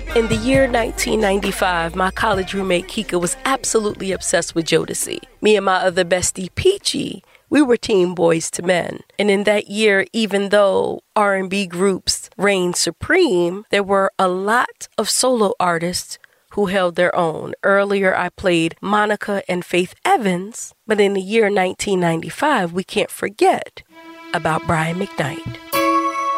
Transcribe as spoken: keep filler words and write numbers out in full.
In the year nineteen ninety-five, my college roommate Kika was absolutely obsessed with Jodeci. Me and my other bestie Peachy, we were Team Boys to Men. And in that year, even though R and B groups reigned supreme, there were a lot of solo artists who held their own. Earlier, I played Monica and Faith Evans, but in the year nineteen ninety-five, we can't forget about Brian McKnight.